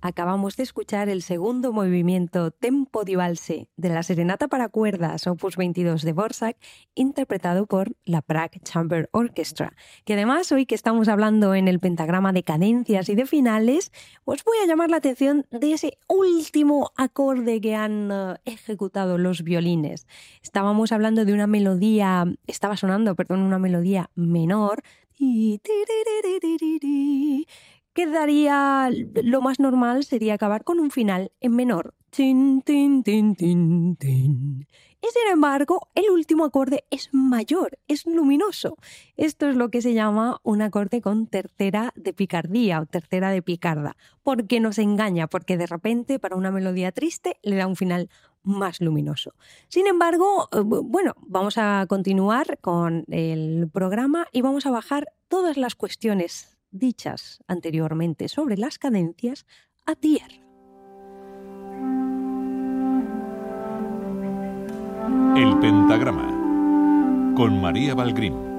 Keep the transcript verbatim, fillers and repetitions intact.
Acabamos de escuchar el segundo movimiento Tempo di Valse de la Serenata para cuerdas opus veintidós de Dvořák, interpretado por la Prague Chamber Orchestra, que además hoy que estamos hablando en el pentagrama de cadencias y de finales, os voy a llamar la atención de ese último acorde que han uh, ejecutado los violines. Estábamos hablando de una melodía, estaba sonando, perdón, una melodía menor, quedaría, lo más normal sería acabar con un final en menor. Tin, tin, tin, tin, tin. Y sin embargo, el último acorde es mayor, es luminoso. Esto es lo que se llama un acorde con tercera de picardía o tercera de picarda, porque nos engaña, porque de repente para una melodía triste le da un final más luminoso. Sin embargo, bueno, vamos a continuar con el programa y vamos a bajar todas las cuestiones dichas anteriormente sobre las cadencias a tierra. El pentagrama con María Valgrín.